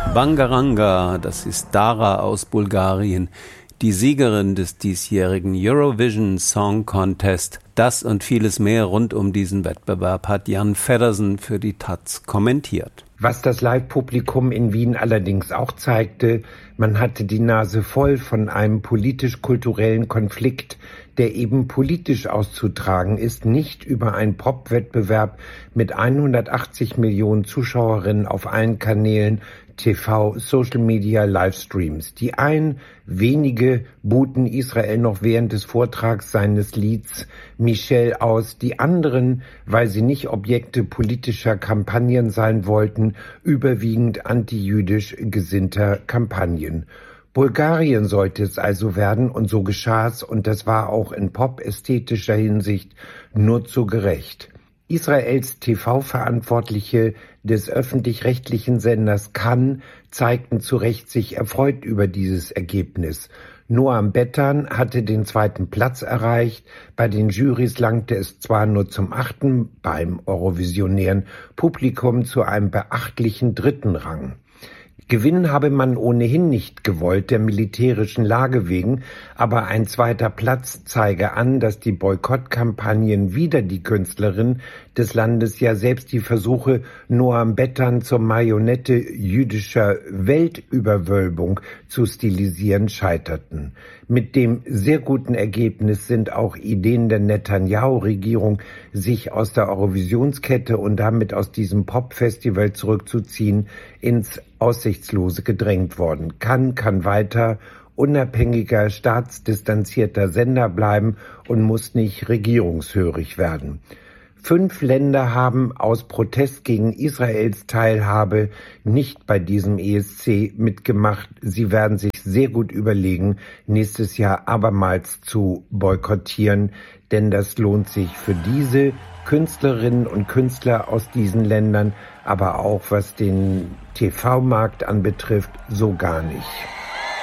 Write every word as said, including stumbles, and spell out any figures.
Bangaranga, das ist Dara aus Bulgarien, die Siegerin des diesjährigen Eurovision Song Contest. Das und vieles mehr rund um diesen Wettbewerb hat Jan Feddersen für die Taz kommentiert. Was das Live-Publikum in Wien allerdings auch zeigte, man hatte die Nase voll von einem politisch-kulturellen Konflikt, der eben politisch auszutragen ist, nicht über einen Pop-Wettbewerb mit hundertachtzig Millionen Zuschauerinnen auf allen Kanälen, T V, Social Media, Livestreams. Die einen wenige buhten Israel noch während des Vortrags seines Lieds Michel aus, die anderen, weil sie nicht Objekte politischer Kampagnen sein wollten, überwiegend antijüdisch gesinnter Kampagnen. Bulgarien sollte es also werden und so geschah es und das war auch in pop-ästhetischer Hinsicht nur zu gerecht. Israels T V-Verantwortliche des öffentlich-rechtlichen Senders Kan zeigten zu Recht sich erfreut über dieses Ergebnis. Noam Bettan hatte den zweiten Platz erreicht. Bei den Jurys langte es zwar nur zum achten, beim eurovisionären Publikum zu einem beachtlichen dritten Rang. Gewinnen habe man ohnehin nicht gewollt, der militärischen Lage wegen, aber ein zweiter Platz zeige an, dass die Boykottkampagnen wider die Künstlerin des Landes, ja selbst die Versuche, Noam Bettan zur Marionette jüdischer Weltüberwölbung zu stilisieren, scheiterten. Mit dem sehr guten Ergebnis sind auch Ideen der Netanyahu-Regierung, sich aus der Eurovisionskette und damit aus diesem Pop-Festival zurückzuziehen, ins Aussichtslose gedrängt worden. Kann, kann weiter unabhängiger, staatsdistanzierter Sender bleiben und muss nicht regierungshörig werden. Fünf Länder haben aus Protest gegen Israels Teilhabe nicht bei diesem E S C mitgemacht. Sie werden sich sehr gut überlegen, nächstes Jahr abermals zu boykottieren, denn das lohnt sich für diese Künstlerinnen und Künstler aus diesen Ländern, aber auch was den T V-Markt anbetrifft, so gar nicht.